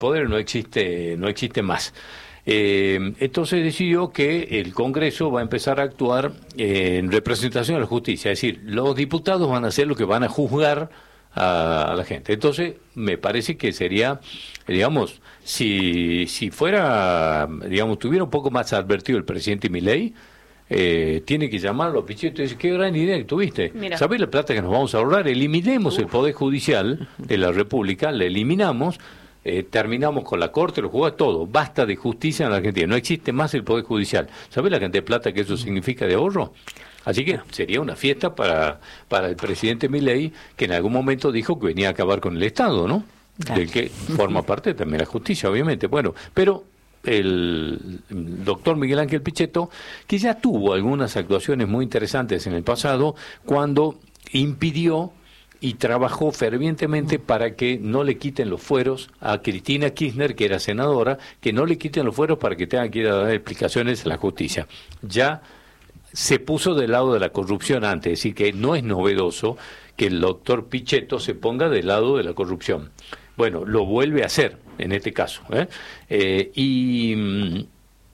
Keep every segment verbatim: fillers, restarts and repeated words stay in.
poder no existe, no existe más. Eh, entonces decidió que el Congreso va a empezar a actuar eh, en representación de la justicia, es decir, los diputados van a hacer lo que van a juzgar a, a la gente. Entonces me parece que sería, digamos, si si fuera, digamos, tuviera un poco más advertido el presidente Milei, eh, tiene que llamarlo a Pichetto y decir, qué gran idea que tuviste. ¿Sabés la plata que nos vamos a ahorrar? Eliminemos Uf. el Poder Judicial de la República, le eliminamos. Eh, terminamos con la Corte, los jueces, todo. Basta de justicia en la Argentina. No existe más el Poder Judicial. ¿Sabes la cantidad de plata que eso significa de ahorro? Así que sería una fiesta para para el presidente Milei, que en algún momento dijo que venía a acabar con el Estado, ¿no? Claro. Del que forma parte también la justicia, obviamente. Bueno, pero el doctor Miguel Ángel Pichetto, que ya tuvo algunas actuaciones muy interesantes en el pasado, cuando impidió y trabajó fervientemente para que no le quiten los fueros a Cristina Kirchner, que era senadora, que no le quiten los fueros para que tenga que ir a dar explicaciones a la justicia. Ya se puso del lado de la corrupción antes, es decir, que no es novedoso que el doctor Pichetto se ponga del lado de la corrupción. Bueno, lo vuelve a hacer en este caso. ¿eh? Eh, y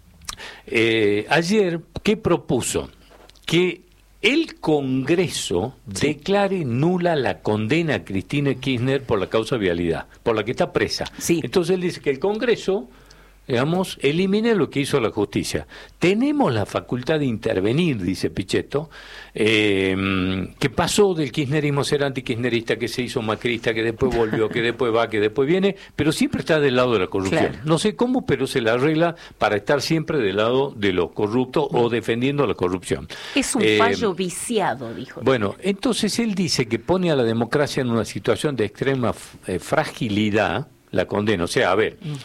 eh, ayer, ¿qué propuso? Que el Congreso sí. declare nula la condena a Cristina Kirchner por la causa vialidad, por la que está presa. Sí. Entonces él dice que el Congreso, digamos, elimine lo que hizo la justicia. Tenemos la facultad de intervenir, dice Pichetto, eh, que pasó del kirchnerismo a ser antikirchnerista, que se hizo macrista, que después volvió, que después va, que después viene, pero siempre está del lado de la corrupción. Claro. No sé cómo, pero se la arregla para estar siempre del lado de los corruptos o defendiendo la corrupción. Es un eh, fallo viciado, dijo. Bueno, entonces él dice que pone a la democracia en una situación de extrema eh, fragilidad, la condena. O sea, a ver... Mm.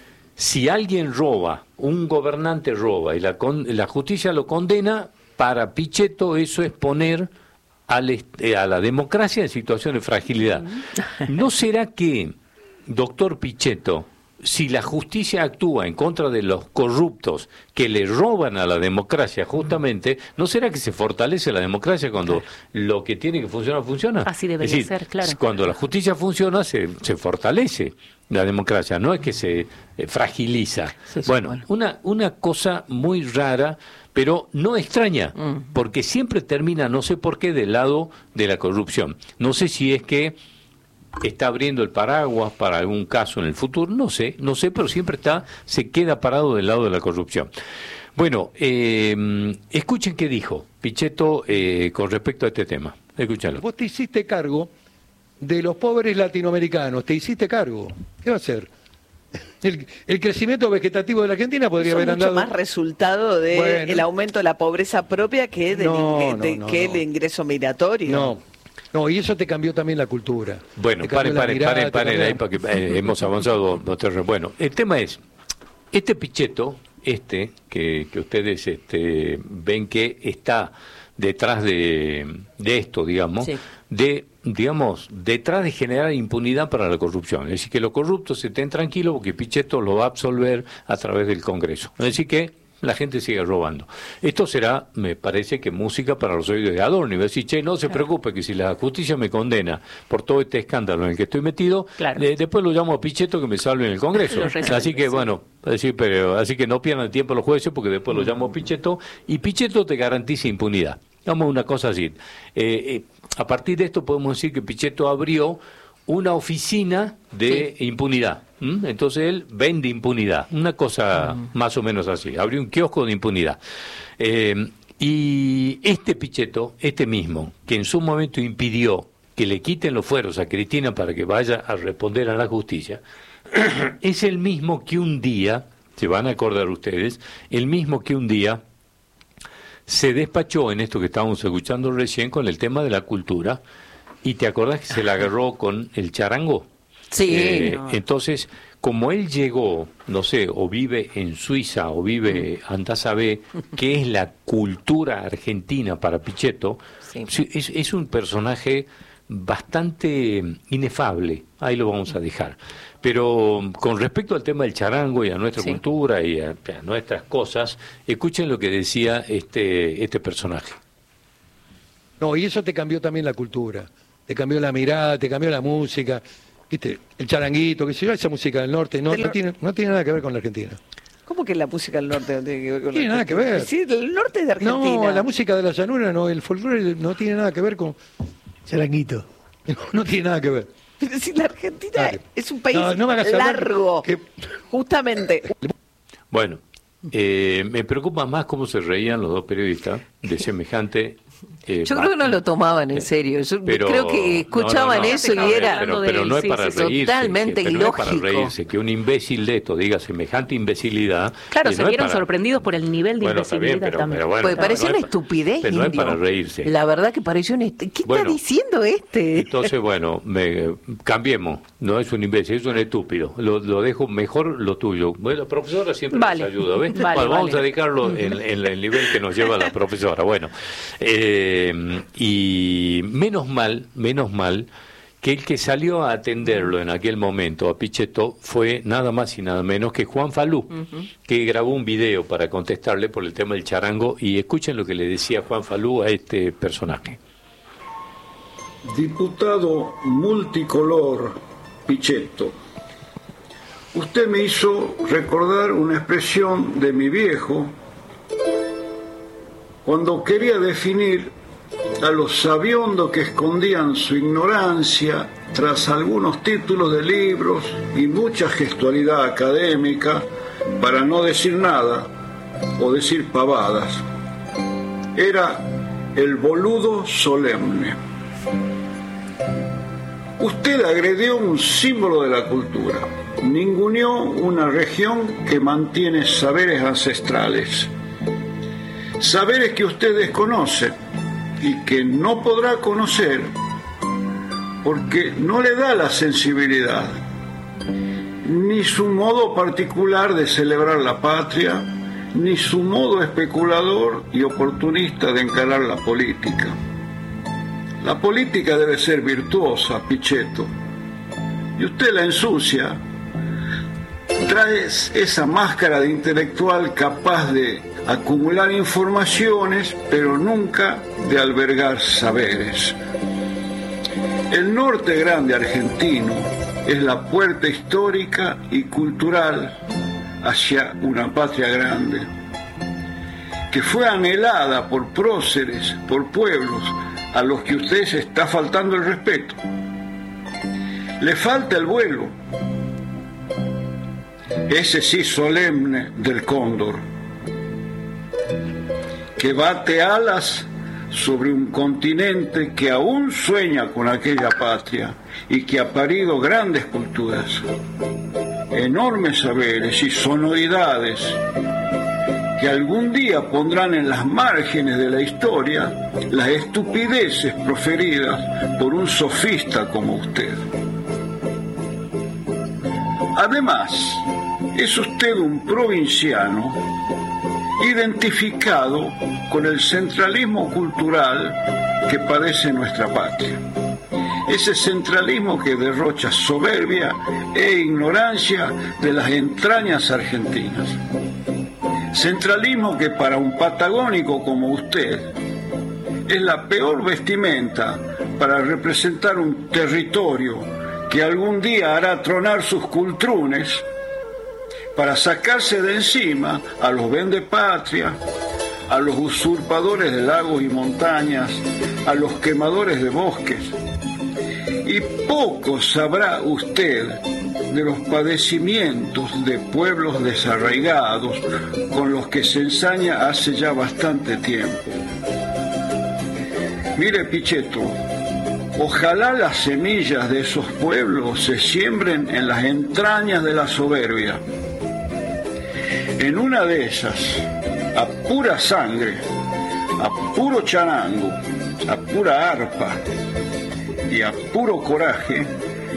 Si alguien roba, un gobernante roba y la, con, la justicia lo condena, para Pichetto eso es poner al, eh, a la democracia en situación de fragilidad. ¿No será que, doctor Pichetto, si la justicia actúa en contra de los corruptos que le roban a la democracia justamente, ¿no será que se fortalece la democracia cuando claro. lo que tiene que funcionar funciona? Así debería es decir, ser, claro. Cuando la justicia funciona se, se fortalece la democracia, no es que se eh, fragiliza. Sí, sí, bueno, bueno, una una cosa muy rara, pero no extraña, mm. porque siempre termina, no sé por qué, del lado de la corrupción. No sé si es que está abriendo el paraguas para algún caso en el futuro, no sé, no sé, pero siempre está, se queda parado del lado de la corrupción. Bueno, eh, escuchen qué dijo Pichetto eh, con respecto a este tema. Escúchalo. Vos te hiciste cargo de los pobres latinoamericanos, te hiciste cargo. ¿Qué va a hacer? El, el crecimiento vegetativo de la Argentina podría Eso haber mucho andado... más resultado del bueno. el aumento de la pobreza propia que, del no, ingre, no, de, no, que no. el ingreso migratorio. No, no, y eso te cambió también la cultura. Bueno, paren, paren, paren, paren ahí porque eh, hemos avanzado. Bueno, el tema es, este Pichetto, este, que, que ustedes este, ven que está detrás de, de esto, digamos, sí. de, digamos, detrás de generar impunidad para la corrupción. Es decir, que los corruptos estén tranquilos porque Pichetto lo va a absolver a través del Congreso. Es decir, que la gente sigue robando. Esto será, me parece, que música para los oídos de Adorno. Y va a decir, che, no se preocupe, que si la justicia me condena por todo este escándalo en el que estoy metido, claro. eh, después lo llamo a Pichetto que me salve en el Congreso. Resuelve, así que, sí. bueno, así, pero, así que no pierdan tiempo los jueces porque después lo llamo a Pichetto y Pichetto te garantiza impunidad. Vamos a una cosa así. Eh, eh, a partir de esto podemos decir que Pichetto abrió una oficina de sí. impunidad. ¿Mm? Entonces él vende impunidad, una cosa uh-huh. más o menos así, abrió un kiosco de impunidad. Eh, y este Pichetto, este mismo, que en su momento impidió que le quiten los fueros a Cristina para que vaya a responder a la justicia, es el mismo que un día, se van a acordar ustedes, el mismo que un día se despachó en esto que estábamos escuchando recién con el tema de la cultura. ¿Y te acordás que se la agarró con el charango? Sí. Eh, no. Entonces, como él llegó, no sé, o vive en Suiza, o vive, andá a saber, qué es la cultura argentina para Pichetto, sí. es, es un personaje bastante inefable, ahí lo vamos a dejar. Pero con respecto al tema del charango y a nuestra sí. cultura y a, a nuestras cosas, escuchen lo que decía este, este personaje. No, y eso te cambió también la cultura. Te cambió la mirada, te cambió la música. ¿viste? El charanguito, qué sé yo, esa música del norte, no, no, tiene, no tiene nada que ver con la Argentina. ¿Cómo que la música del norte no tiene que ver con tiene la nada que ver. Sí, el norte es de Argentina. No, la música de la llanura, no, el folclore no tiene nada que ver con... Charanguito. No, no tiene nada que ver. Pero si la Argentina Dale. es un país No, no me hagas hablar largo, que- justamente. Bueno, eh, me preocupa más cómo se reían los dos periodistas de semejante... Eh, Yo creo que no lo tomaban en serio. Yo pero, creo que escuchaban no, no, no, eso no, y era pero, pero no es sí, para sí, reírse, totalmente pero no es para ilógico. reírse que un imbécil de esto diga semejante imbecilidad. Claro, y se no es vieron para- sorprendidos por el nivel de Bueno, está bien, imbecilidad pero- también. pero bueno, Pues no, pareció no una es pa- estupidez, pero no es indio. para reírse. La verdad que pareció una... est- ¿Qué Bueno. está diciendo este? Entonces, bueno, me, cambiemos. No es un imbécil, es un estúpido. Lo, lo dejo mejor lo tuyo. Bueno, la profesora siempre Vale. nos ayuda, ¿ves? Vale, Bueno, vamos vale. a dedicarlo en, en el nivel que nos lleva la profesora. Bueno, eh, y menos mal, menos mal que el que salió a atenderlo en aquel momento a Pichetto fue nada más y nada menos que Juan Falú, que grabó un video para contestarle por el tema del charango, y escuchen lo que le decía Juan Falú a este personaje. Diputado multicolor Pichetto, usted me hizo recordar una expresión de mi viejo cuando quería definir a los sabiondos que escondían su ignorancia tras algunos títulos de libros y mucha gestualidad académica para no decir nada o decir pavadas. Era el boludo solemne. Usted agredió un símbolo de la cultura, ninguneó una región que mantiene saberes ancestrales, saberes que usted desconoce y que no podrá conocer porque no le da la sensibilidad, ni su modo particular de celebrar la patria, ni su modo especulador y oportunista de encarar la política. La política debe ser virtuosa, Pichetto, y usted la ensucia. Trae esa máscara de intelectual capaz de acumular informaciones, pero nunca de albergar saberes. El norte grande argentino es la puerta histórica y cultural hacia una patria grande, que fue anhelada por próceres, por pueblos a los que usted se está faltando el respeto. Le falta el vuelo, ese sí solemne del cóndor, que bate alas sobre un continente que aún sueña con aquella patria y que ha parido grandes culturas, enormes saberes y sonoridades que algún día pondrán en las márgenes de la historia las estupideces proferidas por un sofista como usted. Además, es usted un provinciano identificado con el centralismo cultural que padece nuestra patria. Ese centralismo que derrocha soberbia e ignorancia de las entrañas argentinas. Centralismo que para un patagónico como usted es la peor vestimenta para representar un territorio que algún día hará tronar sus cultrunes para sacarse de encima a los vendepatria, a los usurpadores de lagos y montañas, a los quemadores de bosques. Y poco sabrá usted de los padecimientos de pueblos desarraigados con los que se ensaña hace ya bastante tiempo. Mire, Pichetto, ojalá las semillas de esos pueblos se siembren en las entrañas de la soberbia. En una de esas, a pura sangre, a puro charango, a pura arpa y a puro coraje,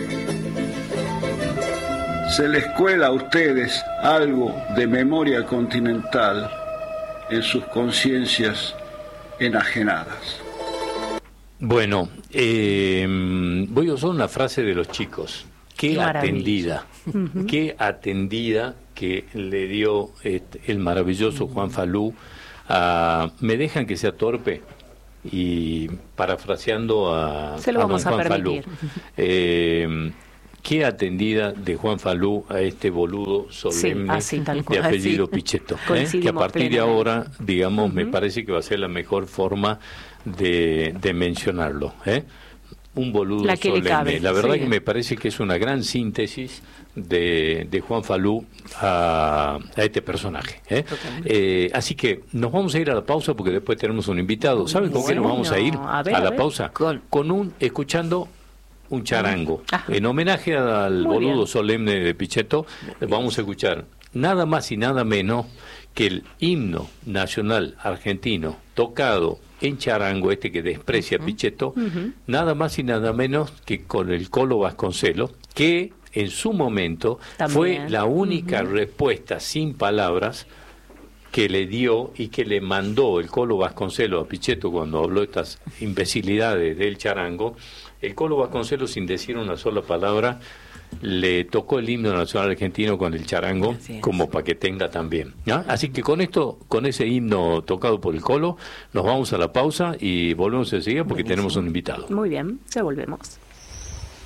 se les cuela a ustedes algo de memoria continental en sus conciencias enajenadas. Bueno, eh, voy a usar una frase de los chicos. Qué, Qué atendida, qué atendida que le dio este, el maravilloso Juan Falú. A, me dejan que sea torpe y parafraseando a, Se lo a vamos don a Juan permitir. Falú. Eh, qué atendida de Juan Falú a este boludo solemne así, tal de cual. apellido Así. Pichetto. ¿eh? Coincidimos Que a partir de plenamente. ahora, digamos, me parece que va a ser la mejor forma de, de mencionarlo. ¿eh? Un boludo La que le solemne. cabe, La verdad sí. que me parece que es una gran síntesis de, de Juan Falú a, a este personaje. ¿eh? Eh, así que nos vamos a ir a la pausa porque después tenemos un invitado. ¿Saben con qué nos vamos a ir Bueno, a a, ver, a la ver. pausa? Con- Con un, escuchando un charango. Ajá. En homenaje al Muy boludo bien. solemne de Pichetto, vamos a escuchar nada más y nada menos que el himno nacional argentino tocado en charango, este que desprecia a Pichetto, nada más y nada menos que con el Colo Vasconcelos, que en su momento También. fue la única respuesta sin palabras que le dio y que le mandó el Colo Vasconcelos a Pichetto cuando habló estas imbecilidades del charango. El Colo Vasconcelos, sin decir una sola palabra, le tocó el himno nacional argentino con el charango, Así es. como para que tenga también. ¿ya? Así que con esto, con ese himno tocado por el Colo, nos vamos a la pausa y volvemos enseguida porque tenemos un invitado. Muy bien, ya volvemos.